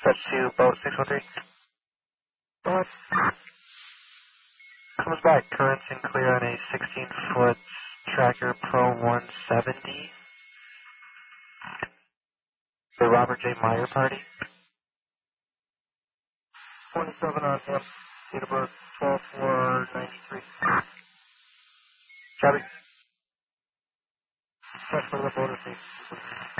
Step 2, boat 613. Go ahead. Comes back, currents and clear on a 16-foot Tracker Pro 170. The Robert J. Meyer party. 27 on him. Date of birth 12/4/93. Copy. Check for the motor safety.